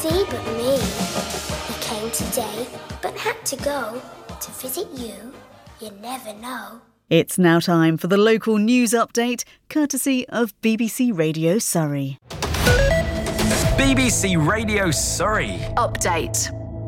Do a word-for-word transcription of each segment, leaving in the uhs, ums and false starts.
See but me. He came today, but had to go. To visit you, you never know. It's now time for the local news update, courtesy of B B C Radio Surrey. B B C Radio Surrey Update.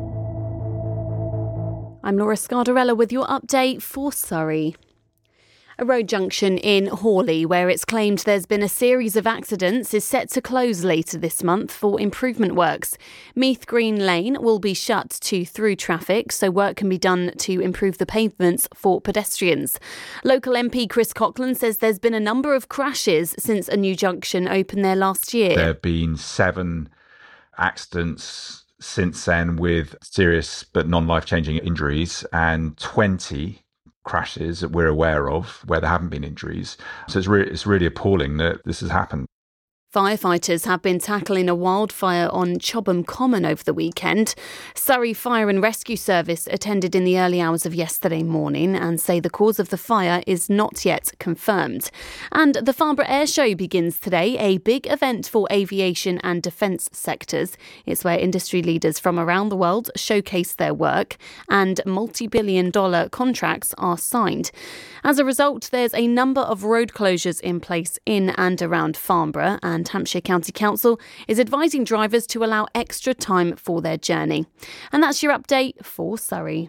I'm Laura Scardarella with your update for Surrey. A road junction in Hawley, where it's claimed there's been a series of accidents, is set to close later this month for improvement works. Meath Green Lane will be shut to through traffic, so work can be done to improve the pavements for pedestrians. Local M P Chris Coughlin says there's been a number of crashes since a new junction opened there last year. There have been seven accidents since then with serious but non-life-changing injuries, and twenty crashes that we're aware of where there haven't been injuries. So it's, re- it's really appalling that this has happened. Firefighters have been tackling a wildfire on Chobham Common over the weekend. Surrey Fire and Rescue Service attended in the early hours of yesterday morning and say the cause of the fire is not yet confirmed. And the Farnborough Air Show begins today, a big event for aviation and defence sectors. It's where industry leaders from around the world showcase their work and multi-billion dollar contracts are signed. As a result, there's a number of road closures in place in and around Farnborough, and Hampshire County Council is advising drivers to allow extra time for their journey. And that's your update for Surrey.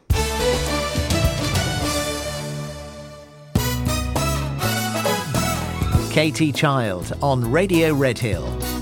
Katie Child on Radio Redhill.